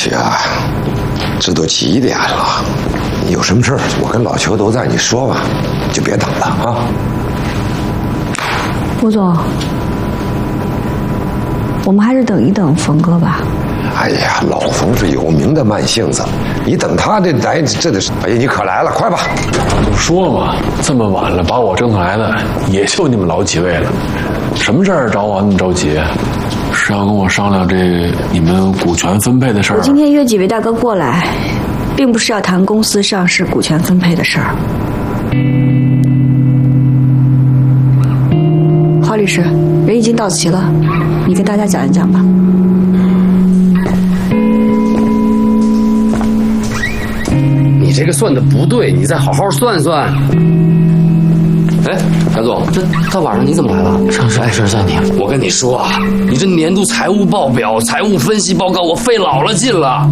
雪啊，这都几点了？有什么事儿我跟老裘都在，你说吧，就别等了啊。 吴总，我们还是等一等冯哥吧。 哎呀，老冯是有名的慢性子，你等他这来，这得是……哎呀，你可来了，快吧！ 就说嘛，这么晚了把我挣上来的，也就你们老几位了，什么事儿找我那么着急？是要跟我商量这你们股权分配的事儿？ 我今天约几位大哥过来，并不是要谈公司上市股权分配的事儿。郝律师，人已经到齐了，你跟大家讲一讲吧。 你这个算的不对，你再好好算算。哎，贾总，这大晚上你怎么来了？ 上市碍事在你。 我跟你说啊，你这年度财务报表、财务分析报告，我费老了劲了。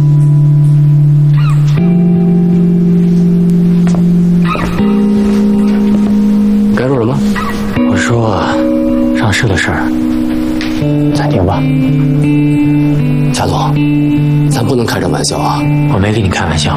该说什么？ 我说，上市的事儿，暂停吧。 贾总，咱不能开这玩笑啊！ 我没跟你开玩笑。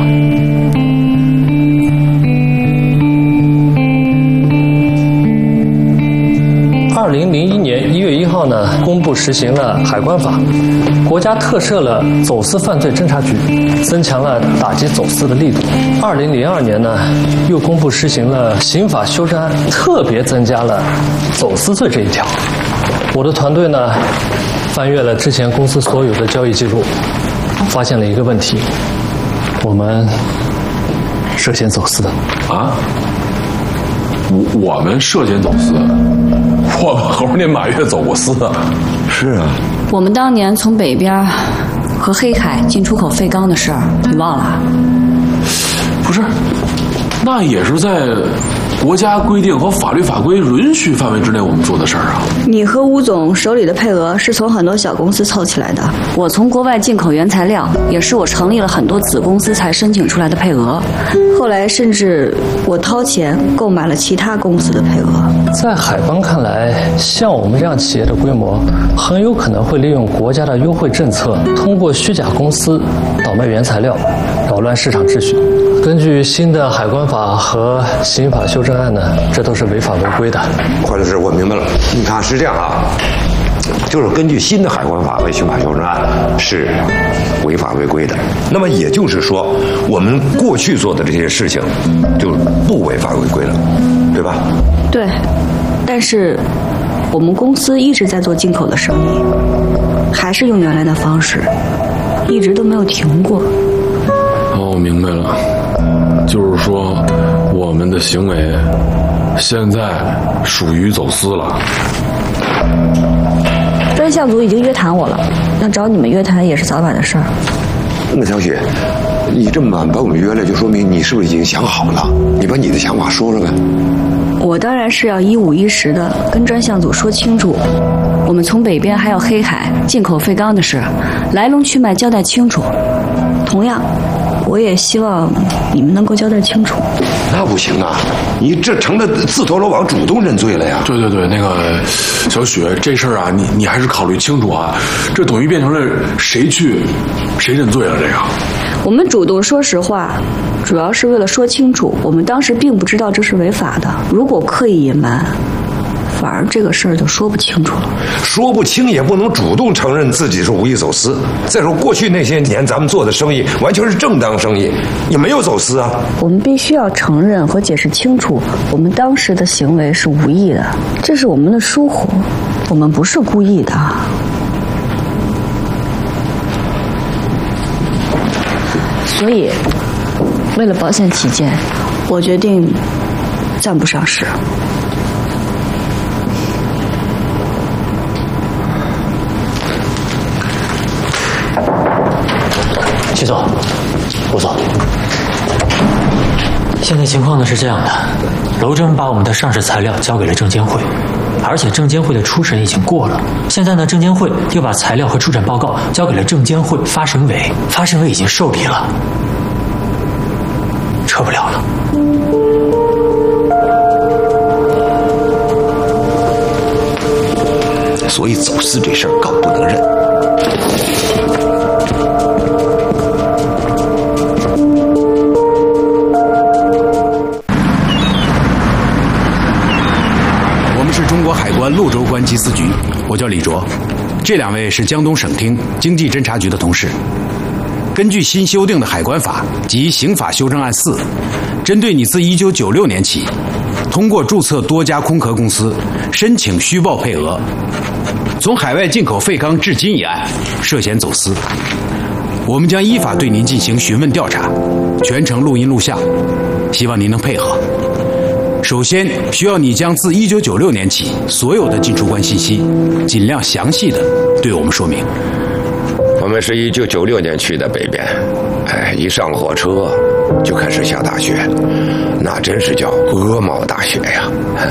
2001年1月1号呢，公布实行了海关法，国家特设了走私犯罪侦查局，增强了打击走私的力度。2002年呢，又公布实行了刑法修正案，特别增加了走私罪这一条。我的团队呢，翻阅了之前公司所有的交易记录，发现了一个问题：我们涉嫌走私啊！我们涉嫌走私？我们猴年马月走过私啊？ 是啊， 我们当年从北边和黑海进出口废钢的事儿，你忘了？ 不是，那也是在国家规定和法律法规允许范围之内我们做的事儿啊。 你和吴总手里的配额是从很多小公司凑起来的，我从国外进口原材料，也是我成立了很多子公司才申请出来的配额。后来甚至我掏钱购买了其他公司的配额。 在海关看来，像我们这样企业的规模，很有可能会利用国家的优惠政策，通过虚假公司倒卖原材料，扰乱市场秩序。根据新的海关法和刑法修正案呢，这都是违法违规的。 郝律师，我明白了。你看是这样啊，就是根据新的海关法和刑法修正案是违法违规的。那么也就是说，我们过去做的这些事情就不违法违规了，对吧？ 对，但是我们公司一直在做进口的生意，还是用原来的方式，一直都没有停过。 哦，我明白了，就是说我们的行为现在属于走私了。 专项组已经约谈我了，要找你们约谈也是早晚的事儿。 那小雪，你这么晚把我们约来，就说明你是不是已经想好了？你把你的想法说说呗。 我当然是要一五一十的跟专项组说清楚，我们从北边还有黑海进口废钢的事，来龙去脉交代清楚。同样，我也希望你们能够交代清楚。 那不行啊，你这成了自投罗网，主动认罪了呀。 对，那个小雪，这事儿啊，你还是考虑清楚啊，这等于变成了谁去谁认罪了。这个我们主动说实话，主要是为了说清楚，我们当时并不知道这是违法的。如果刻意隐瞒，反而这个事儿就说不清楚了。 说不清也不能主动承认自己是无意走私。再说过去那些年咱们做的生意完全是正当生意，也没有走私啊。 我们必须要承认和解释清楚，我们当时的行为是无意的，这是我们的疏忽，我们不是故意的。所以，为了保险起见，我决定暂不上市。 徐总，吴总，现在情况呢是这样的，娄征把我们的上市材料交给了证监会，而且证监会的初审已经过了。现在呢，证监会又把材料和初审报告交给了证监会发审委，发审委已经受理了，撤不了了。 所以走私这事儿更不能认。 我叫李卓，这2位是江东省厅经济侦察局的同事。根据新修订的海关法及刑法修正案4，针对你自1996年起，通过注册多家空壳公司申请虚报配额，从海外进口废钢至今一案，涉嫌走私。我们将依法对您进行询问调查，全程录音录像，希望您能配合。首先，需要你将自1996年起所有的进出关信息，尽量详细的对我们说明。 我们是1996年去的北边，一上了火车就开始下大雪，那真是叫鹅毛大雪呀！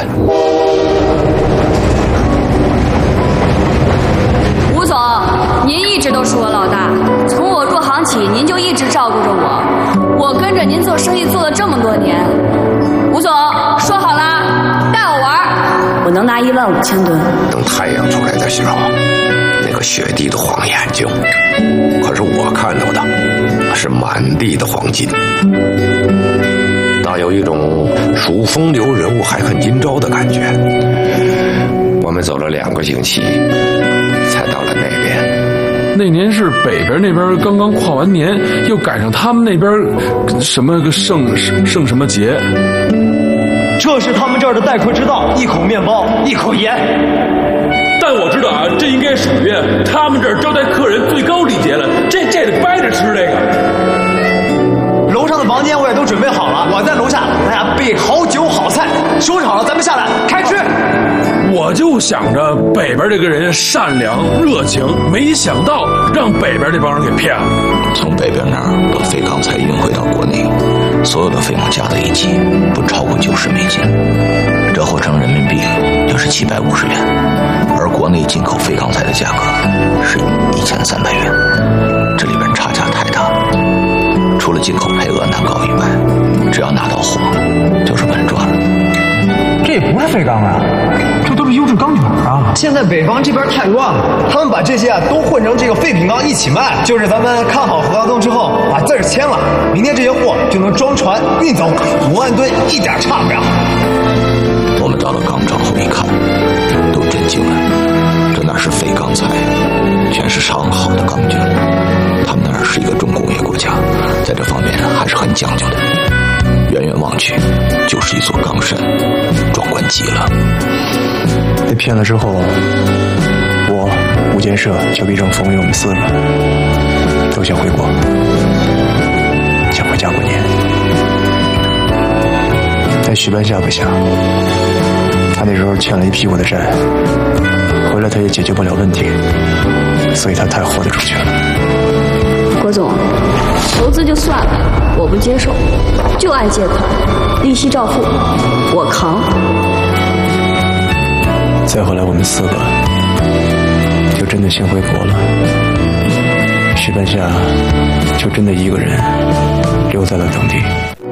吴总，您一直都是我老大，从我入行起，您就一直照顾着我。我跟着您做生意做了这么多年，吴总说好了，带我玩，我能拿15000吨。 等太阳出来的时候，那个雪地的黄眼睛，可是我看到的是满地的黄金，大有一种数风流人物还看今朝的感觉。我们走了2个星期，才到了那边。 那年是北边那边刚刚跨完年，又赶上他们那边什么个圣什么节。 这是他们这儿的待客之道，一口面包，一口盐。 但我知道啊，这应该属于他们这儿招待客人最高礼节了，这得掰着吃这个。 楼上的房间我也都准备好了，我在楼下，大家备好酒好菜，收拾好了咱们下来开吃。 我就想着北边这个人善良热情，没想到让北边这帮人给骗了。 从北边那儿把废钢材运回到国内，所有的费用加在一起不超过90美金，折合成人民币就是750元，而国内进口废钢材的价格是1300元，这里边差价太大了。除了进口配额难搞以外，只要拿到货就是稳赚。 这也不是废钢啊，这都是优质钢卷啊！现在北方这边太乱了，他们把这些都混成这个废品钢一起卖。就是咱们看好合同之后，把字签了，明天这些货就能装船运走，5万吨一点差不了。 我们到了钢厂后一看，都震惊了，这哪是废钢材，全是上好的钢卷。他们那儿是一个重工业国家，在这方面还是很讲究的。远远望去，就是一座钢山，壮观极了。 被骗了之后，我、吴建设、邱必正、冯伟，我们4个都想回国，想回家过年。但徐半夏不想，他那时候欠了一屁股的债，回来他也解决不了问题，所以他太豁得出去了。 郭总，投资就算了，我不接受，就爱借款，利息照付，我扛。 再后来我们4个就真的先回国了，徐半夏就真的一个人留在了当地。